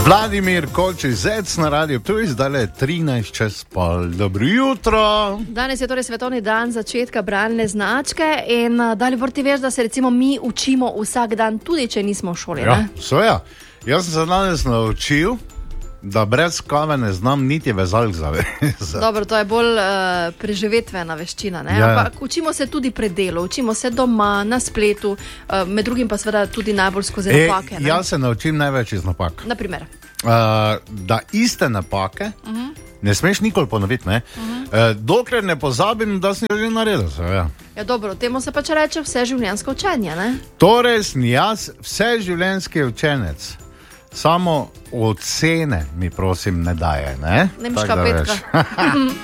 Vladimir Kolčič na radiju Ptuj, zdaj je 13:30. Dobro jutro. Danes je torej svetovni dan začetka bralne značke in Dalibor, ti veš, da se recimo mi učimo vsak dan, tudi če nismo v šoli. Ja, soja. Jaz sem se danes naučil, da brez kave ne znam niti vezalk zavezati. Dobro, to je bolj preživetvena veščina, ne? Ja. Ampak učimo se tudi pri delu, učimo se doma, na spletu, med drugim pa seveda tudi najbolj skozi napake. Jaz se naučim največ iz napak. Naprimer. Da iste napake ne smeš nikoli ponoviti, ne? Dokler ne pozabim, da sem jo že naredil. Ja. Ja, dobro, temu se pač reče vseživljenjsko učenje, ne? Torej sem jaz vseživljenjski učenec. Samo ocene mi prosim ne daje, ne? Nemška petka.